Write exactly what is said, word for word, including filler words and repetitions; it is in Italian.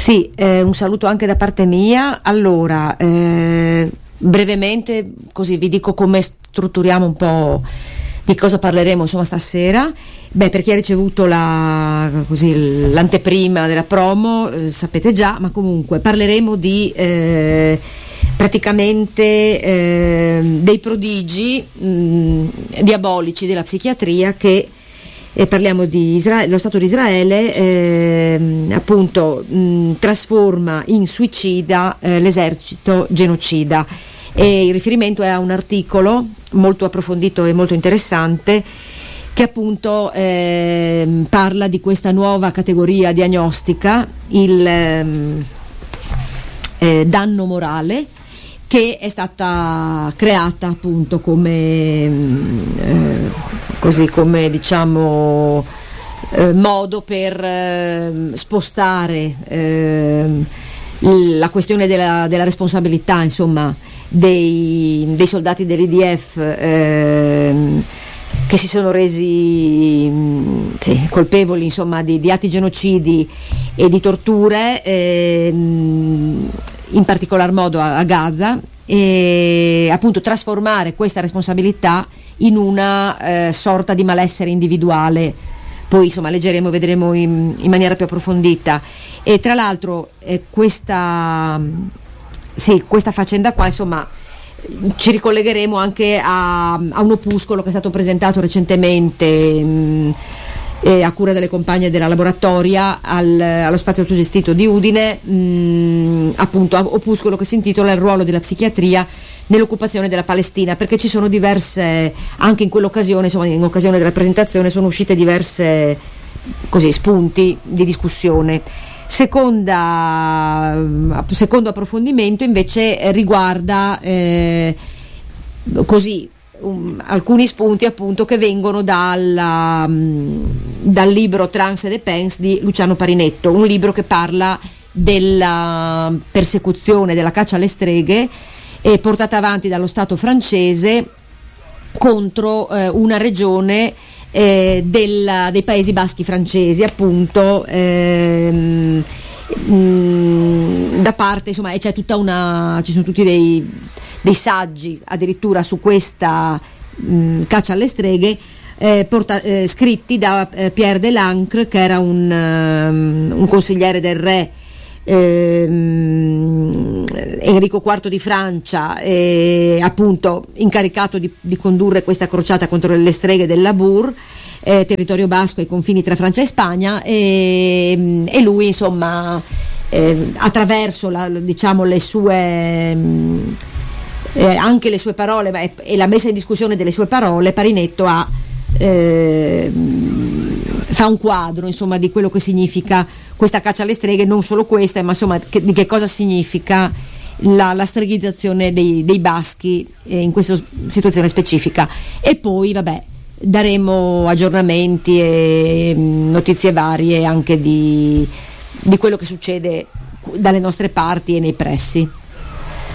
Sì, eh, un saluto anche da parte mia. Allora, eh, brevemente, così vi dico come strutturiamo un po', di cosa parleremo insomma stasera. Beh, per chi ha ricevuto la, così, l'anteprima della promo, eh, sapete già, ma comunque parleremo di eh, praticamente eh, dei prodigi mh, diabolici della psichiatria che E parliamo di Israele, lo Stato di Israele eh, appunto mh, trasforma in suicida eh, l'esercito genocida, e il riferimento è a un articolo molto approfondito e molto interessante che appunto eh, parla di questa nuova categoria diagnostica, il ehm, eh, danno morale, che è stata creata appunto come eh, così come diciamo eh, modo per eh, spostare eh, la questione della, della responsabilità insomma dei, dei soldati dell'I D F eh, che si sono resi sì, colpevoli insomma di, di atti genocidi e di torture eh, in particolar modo a, a Gaza, e appunto trasformare questa responsabilità in una eh, sorta di malessere individuale. Poi insomma leggeremo e vedremo in, in maniera più approfondita. E tra l'altro eh, questa sì, questa faccenda qua insomma ci ricollegheremo anche a, a un opuscolo che è stato presentato recentemente mh, eh, a cura delle compagne della laboratoria al, allo spazio autogestito di Udine, mh, appunto opuscolo che si intitola Il ruolo della psichiatria nell'occupazione della Palestina, perché ci sono diverse, anche in quell'occasione, insomma in occasione della presentazione sono uscite diverse così spunti di discussione. Seconda, secondo approfondimento invece riguarda eh, così um, alcuni spunti appunto che vengono dal, um, dal libro Trans et Depens di Luciano Parinetto, un libro che parla della persecuzione, della caccia alle streghe eh, portata avanti dallo Stato francese contro eh, una regione Eh, del, dei Paesi Baschi francesi appunto ehm, mh, da parte insomma, e c'è tutta una ci sono tutti dei, dei saggi addirittura su questa mh, caccia alle streghe eh, porta, eh, scritti da eh, Pierre Delancre, che era un, um, un consigliere del re ehm, Enrico quarto di Francia, eh, appunto incaricato di, di condurre questa crociata contro le streghe del Labour, eh, territorio basco ai confini tra Francia e Spagna, e, e lui insomma eh, attraverso la, diciamo le sue mh, eh, anche le sue parole e, e la messa in discussione delle sue parole, Parinetto ha eh, fa un quadro insomma di quello che significa questa caccia alle streghe, non solo questa, ma insomma che, di che cosa significa la, la streghizzazione dei, dei baschi eh, in questa situazione specifica. E poi vabbè daremo aggiornamenti e mh, notizie varie anche di, di quello che succede dalle nostre parti e nei pressi.